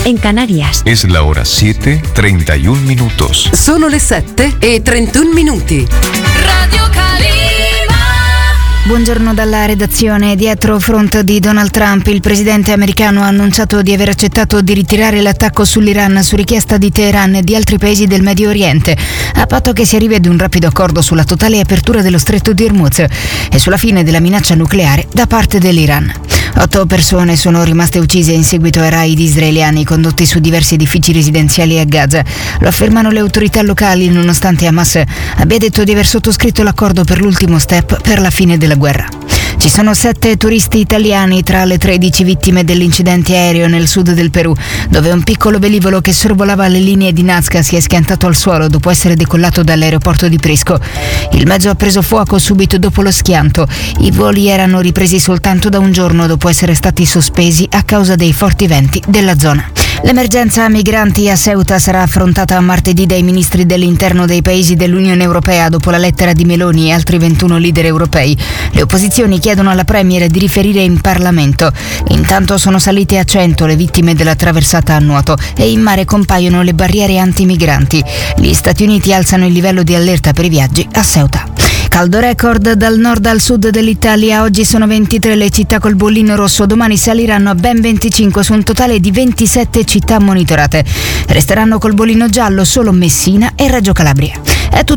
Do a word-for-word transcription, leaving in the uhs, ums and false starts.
en Canarias. Es la hora siete, treinta y un minutos. Sono le sette e trentuno minuti. Radio Calima. Buongiorno dalla redazione. Dietro front di Donald Trump, il presidente americano ha annunciato di aver accettato di ritirare l'attacco sull'Iran su richiesta di Teheran e di altri paesi del Medio Oriente, a patto che si arrivi ad un rapido accordo sulla totale apertura dello stretto di Hormuz e sulla fine della minaccia nucleare da parte dell'Iran. Otto persone sono rimaste uccise in seguito ai raid israeliani condotti su diversi edifici residenziali a Gaza. Lo affermano le autorità locali, nonostante Hamas abbia detto di aver sottoscritto l'accordo per l'ultimo step per la fine della guerra. Ci sono sette turisti italiani tra le tredici vittime dell'incidente aereo nel sud del Perù, dove un piccolo velivolo che sorvolava le linee di Nazca si è schiantato al suolo dopo essere decollato dall'aeroporto di Prisco. Il mezzo ha preso fuoco subito dopo lo schianto. I voli erano ripresi soltanto da un giorno dopo essere stati sospesi a causa dei forti venti della zona. L'emergenza migranti a Ceuta sarà affrontata martedì dai ministri dell'interno dei paesi dell'Unione Europea dopo la lettera di Meloni e altri ventuno leader europei. Le opposizioni chiedono alla Premier di riferire in Parlamento. Intanto sono salite a cento le vittime della traversata a nuoto e in mare compaiono le barriere antimigranti. Gli Stati Uniti alzano il livello di allerta per i viaggi a Ceuta. Caldo record dal nord al sud dell'Italia. Oggi sono ventitré le città col bollino rosso, domani saliranno a ben venticinque su un totale di ventisette città monitorate. Resteranno col bollino giallo solo Messina e Reggio Calabria. È tutto.